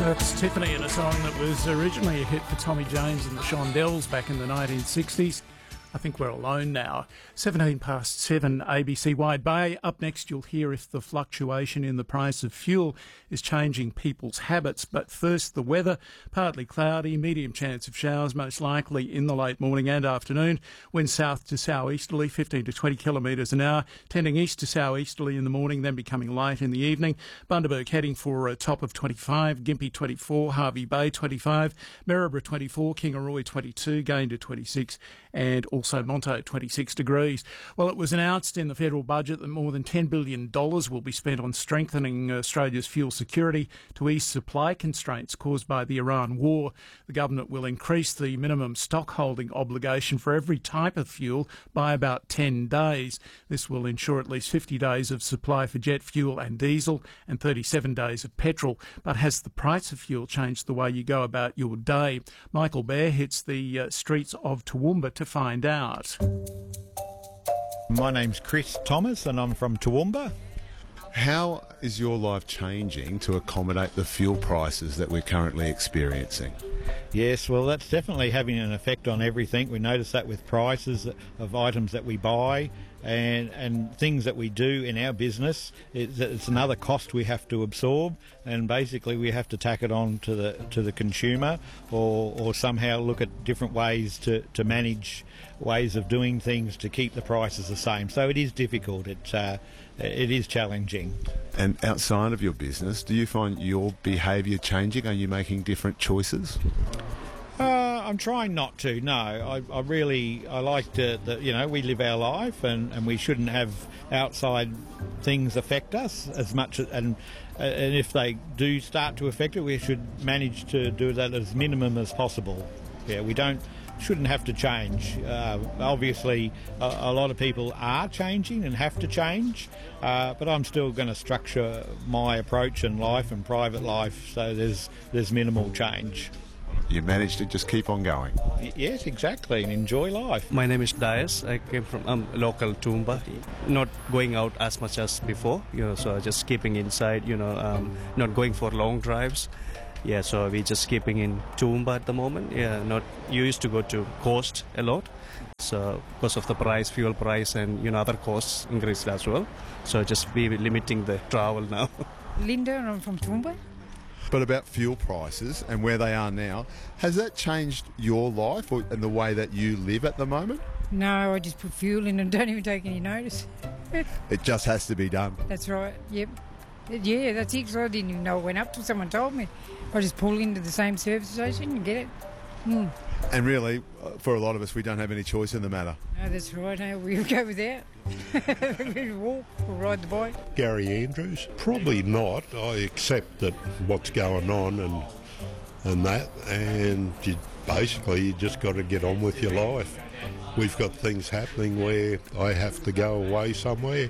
That's Tiffany in a song that was originally a hit for Tommy James and the Shondells back in the 1960s. I think we're alone now. 7 ABC Wide Bay. Up next, you'll hear if the fluctuation in the price of fuel is changing people's habits. But first, the weather. Partly cloudy, medium chance of showers, most likely in the late morning and afternoon. Wind south to southeasterly, 15 to 20 kilometres an hour. Tending east to southeasterly in the morning, then becoming light in the evening. Bundaberg heading for a top of 25. Gympie 24. Hervey Bay 25. Maryborough 24. Kingaroy 22. Gain to 26. And also Monto 26 degrees. Well, it was announced in the federal budget that more than $10 billion will be spent on strengthening Australia's fuel security to ease supply constraints caused by the Iran war. The government will increase the minimum stockholding obligation for every type of fuel by about 10 days. This will ensure at least 50 days of supply for jet fuel and diesel and 37 days of petrol. But has the price of fuel changed the way you go about your day? Michael Baer hits the streets of Toowoomba to find out. My name's Chris Thomas and I'm from Toowoomba. How is your life changing to accommodate the fuel prices that we're currently experiencing? Yes, well, that's definitely having an effect on everything. We notice that with prices of items that we buy and things that we do in our business. It's another cost we have to absorb, and basically we have to tack it on to the consumer or somehow look at different ways to manage ways of doing things to keep the prices the same. So it is difficult. It is challenging. And outside of your business, do you find your behaviour changing? Are you making different choices? I'm trying not to. No, I like to. We live our life, and we shouldn't have outside things affect us as much. And if they do start to affect it, we should manage to do that as minimum as possible. Yeah, shouldn't have to change. Obviously, a lot of people are changing and have to change, but I'm still going to structure my approach in life and private life so there's minimal change. You managed to just keep on going. Yes, exactly, and enjoy life. My name is Dias. I came from local Toowoomba. Not going out as much as before, so just keeping inside, not going for long drives. Yeah, so we're just keeping in Toowoomba at the moment. Yeah, you used to go to Coast a lot. So because of the fuel price and, other costs increased as well. So just be limiting the travel now. Linda, and I'm from Toowoomba. But about fuel prices and where they are now, has that changed your life and the way that you live at the moment? No, I just put fuel in and don't even take any notice. It just has to be done. That's right, yep. Yeah, that's it, 'cause I didn't even know it went up till someone told me. I just pull into the same service station and get it. And really, for a lot of us, we don't have any choice in the matter. No, that's right, no, we'll go without. We walk or ride the bike. Gary Andrews? Probably not. I accept that what's going on and that, and you just got to get on with your life. We've got things happening where I have to go away somewhere.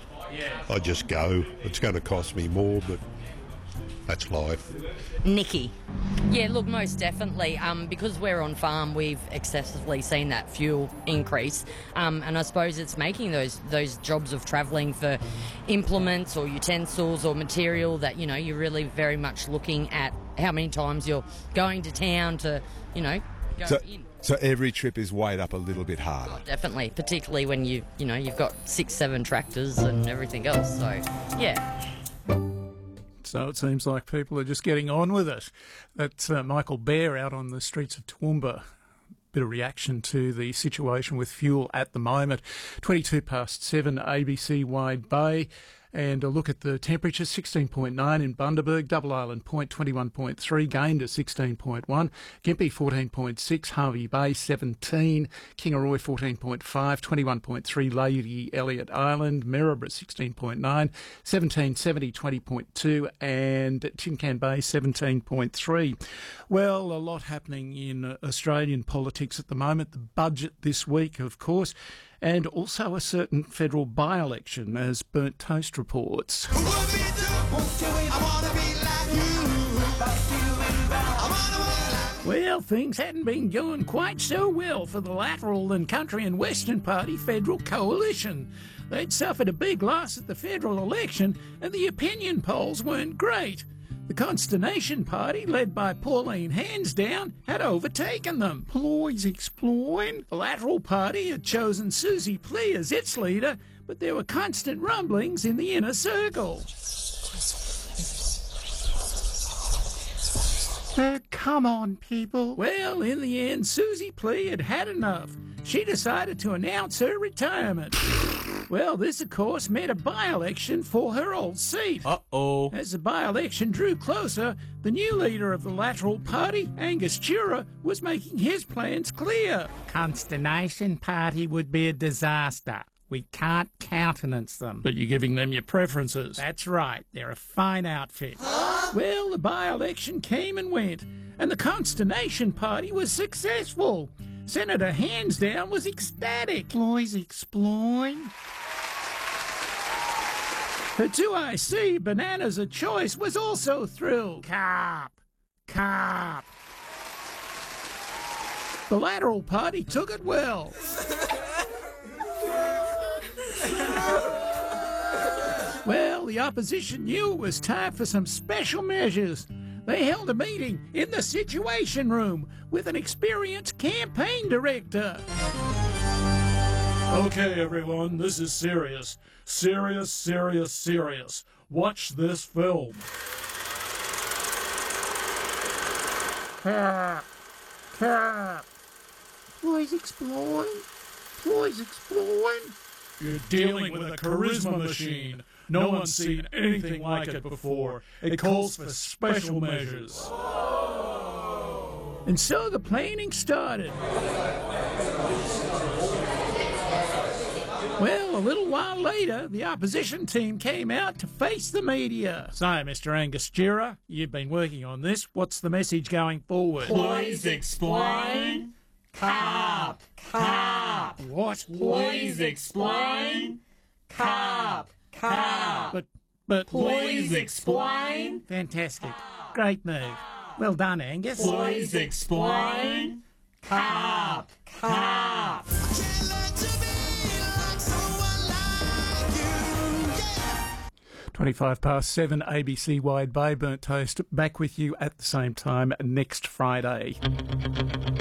I just go. It's going to cost me more, but that's life. Nikki. Yeah, look, most definitely. Because we're on farm, we've excessively seen that fuel increase. And I suppose it's making those jobs of travelling for implements or utensils or material that, you're really very much looking at how many times you're going to town to, go in. So every trip is weighed up a little bit harder. Oh, definitely, particularly when you've got 6-7 tractors and everything else. So, yeah. So it seems like people are just getting on with it. That's Michael Baer out on the streets of Toowoomba. Bit of reaction to the situation with fuel at the moment. 7 ABC Wide Bay. And a look at the temperature, 16.9 in Bundaberg, Double Island Point 21.3, Gain to 16.1, Gympie 14.6, Hervey Bay 17, Kingaroy 14.5, 21.3, Lady Elliot Island, Maryborough 16.9, 1770 20.2, and Tin Can Bay 17.3. Well, a lot happening in Australian politics at the moment. The budget this week, of course, and also a certain federal by-election, as Burnt Toast reports. Well, things hadn't been going quite so well for the Lateral and Country and Western Party federal coalition. They'd suffered a big loss at the federal election, and the opinion polls weren't great. The Consternation Party, led by Pauline Hansdown, had overtaken them. Ploys exploin. The Lateral Party had chosen Susie Plee as its leader, but there were constant rumblings in the inner circle. Come on, people. Well, in the end, Susie Plee had had enough. She decided to announce her retirement. Well, this, of course, meant a by-election for her old seat. Uh-oh. As the by-election drew closer, the new leader of the Lateral Party, Angus Tura, was making his plans clear. Consternation Party would be a disaster. We can't countenance them. But you're giving them your preferences. That's right. They're a fine outfit. Well, the by-election came and went, and the Consternation Party was successful. Senator Hansdown was ecstatic. Ploys exploin. Her 2IC, Bananas a Choice, was also thrilled. Carp. Carp. The Lateral Party took it well. Well, the opposition knew it was time for some special measures. They held a meeting in the Situation Room with an experienced campaign director. Okay, everyone, this is serious. Serious, serious, serious. Watch this film. Carp. Carp. Ploys exploin. Ploys exploin. You're dealing with a charisma machine. No one's seen anything like it before. It calls for special measures. And so the planning started. Well, a little while later, the opposition team came out to face the media. So, Mr. Angus Tura, you've been working on this. What's the message going forward? Please explain. Carp. Carp. What? Please explain. Carp. Carp. But... Please explain. Fantastic. Great move. Well done, Angus. Please explain. Carp. Carp. 7:25, ABC Wide Bay. Burnt Toast back with you at the same time next Friday.